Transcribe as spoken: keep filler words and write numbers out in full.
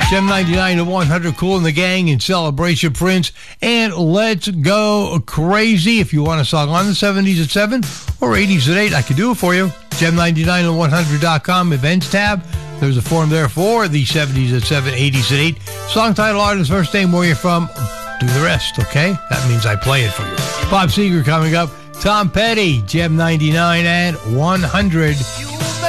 Gem ninety-nine to one hundred, Kool and the Gang in Celebration Prince, and Let's Go Crazy. If you want a song on the seventies at seven or eighties at eight, I can do it for you. Gem ninety-nine to one hundred dot com events tab. There's a form there for the seventies at seven, eighties at eight. Song title, artist, first name, where you're from. Do the rest, okay? That means I play it for you. Bob Seger coming up. Tom Petty, Gem ninety-nine and one hundred.